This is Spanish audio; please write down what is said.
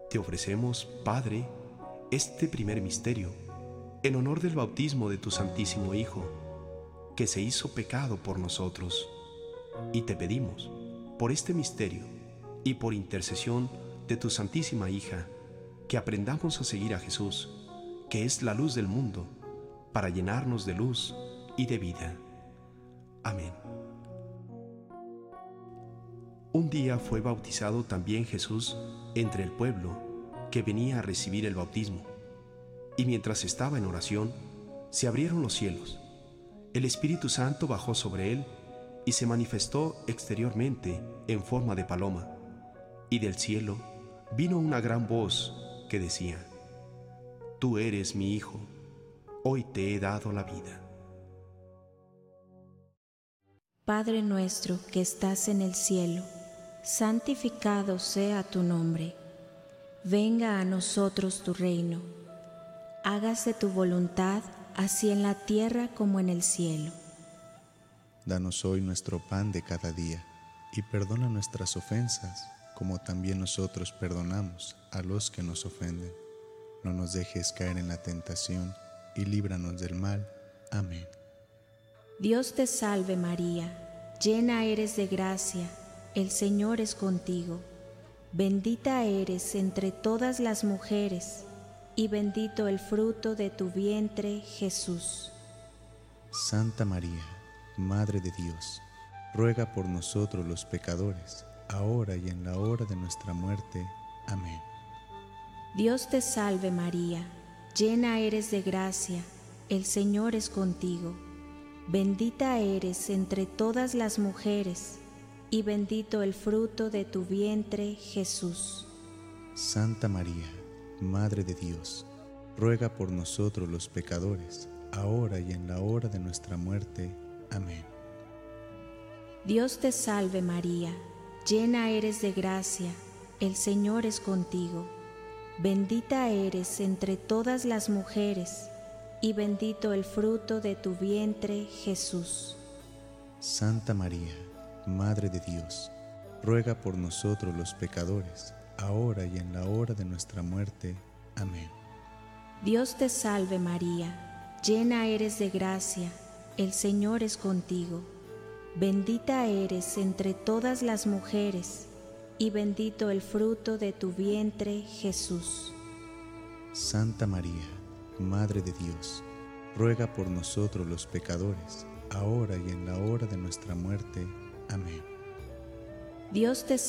Te ofrecemos, Padre, este primer misterio, en honor del bautismo de tu Santísimo Hijo, que se hizo pecado por nosotros. Y te pedimos, por este misterio y por intercesión de tu Santísima Hija, que aprendamos a seguir a Jesús, que es la luz del mundo, para llenarnos de luz y de vida. Amén. Un día fue bautizado también Jesús entre el pueblo que venía a recibir el bautismo, y mientras estaba en oración, se abrieron los cielos. El Espíritu Santo bajó sobre él y se manifestó exteriormente en forma de paloma, y del cielo vino una gran voz que decía: Tú eres mi Hijo, hoy te he dado la vida. Padre nuestro que estás en el cielo, santificado sea tu nombre. Venga a nosotros tu reino. Hágase tu voluntad, así en la tierra como en el cielo. Danos hoy nuestro pan de cada día, y perdona nuestras ofensas, como también nosotros perdonamos a los que nos ofenden. No nos dejes caer en la tentación, y líbranos del mal. Amén. Dios te salve María, llena eres de gracia, el Señor es contigo. Bendita eres entre todas las mujeres, y bendito el fruto de tu vientre, Jesús. Santa María, Madre de Dios, ruega por nosotros los pecadores, ahora y en la hora de nuestra muerte. Amén. Dios te salve María, llena eres de gracia, el Señor es contigo. Bendita eres entre todas las mujeres, y bendito el fruto de tu vientre, Jesús. Santa María, Madre de Dios, ruega por nosotros los pecadores, ahora y en la hora de nuestra muerte. Amén. Dios te salve María, llena eres de gracia, el Señor es contigo. Bendita eres entre todas las mujeres, y bendito el fruto de tu vientre, Jesús. Santa María, Madre de Dios, ruega por nosotros los pecadores, ahora y en la hora de nuestra muerte. Amén. Dios te salve María, llena eres de gracia, el Señor es contigo. Bendita eres entre todas las mujeres, y bendito el fruto de tu vientre, Jesús. Santa María, Madre de Dios, ruega por nosotros los pecadores, ahora y en la hora de nuestra muerte. Amén. Dios te